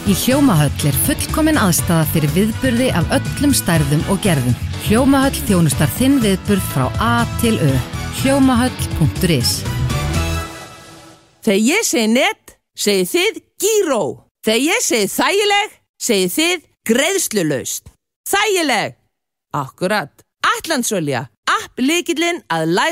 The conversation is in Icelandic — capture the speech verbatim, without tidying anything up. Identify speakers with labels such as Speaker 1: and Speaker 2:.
Speaker 1: Í Hljómahöll er fullkomin aðstaða fyrir viðburði af öllum stærðum og gerðum. Hljómahöll þjónustar þinn viðburð frá A til Ö. hljómahöll punktur is.
Speaker 2: Þegar ég segi net, segið þið gíró. Þegar ég segi þægileg, segið þið greiðslulaust. Þægileg. Akkurat. Atlandsolía, app lykillinn að lægri